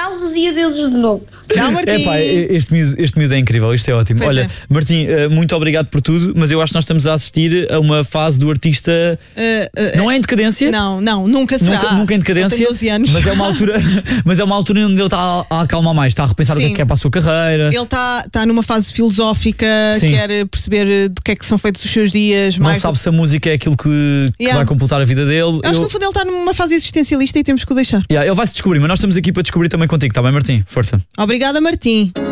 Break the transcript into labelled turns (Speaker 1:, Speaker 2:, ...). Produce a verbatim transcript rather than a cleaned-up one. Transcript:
Speaker 1: aplausos e adeusos de novo.
Speaker 2: Tchau, Martim.
Speaker 3: Epá, este miúdo, este miúdo é incrível, isto é ótimo.
Speaker 2: Pois
Speaker 3: Olha,
Speaker 2: é.
Speaker 3: Martim, eh, muito obrigado por tudo, mas eu acho que nós estamos a assistir a uma fase do artista.
Speaker 2: Uh, uh,
Speaker 3: Não é em decadência?
Speaker 2: Não, não, nunca será.
Speaker 3: Nunca, nunca em
Speaker 2: Ele
Speaker 3: decadência,
Speaker 2: tem doze anos.
Speaker 3: mas é uma altura, mas é uma altura onde ele está a, a acalmar mais, está a repensar o que é
Speaker 2: Sim.
Speaker 3: que é para a sua carreira.
Speaker 2: Ele está tá numa fase filosófica,
Speaker 3: Sim.
Speaker 2: quer perceber do que é que são feitos os seus dias.
Speaker 3: Não
Speaker 2: mais
Speaker 3: sabe se a música é aquilo que, que
Speaker 2: Yeah.
Speaker 3: vai completar a vida dele.
Speaker 2: Eu acho que
Speaker 3: Eu-
Speaker 2: no fundo ele está numa fase existencialista e temos que o deixar.
Speaker 3: Yeah, ele vai se descobrir, mas nós estamos aqui para descobrir também contigo, está bem, Martim? Força.
Speaker 2: Obrigada, Martim.